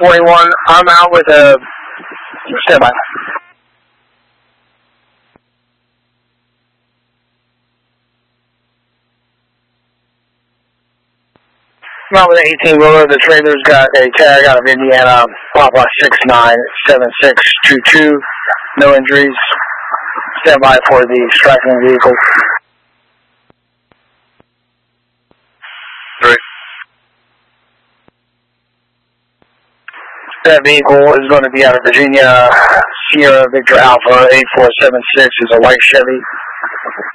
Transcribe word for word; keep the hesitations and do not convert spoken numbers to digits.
forty-one, I'm out with a standby. I'm out with an eighteen wheeler. The trailer's got a tag out of Indiana, Papa six nine seven six two two. No injuries. Standby for the striking vehicle. Three. That vehicle is going to be out of Virginia. Sierra Victor Alpha eight four seven six is a white Chevy.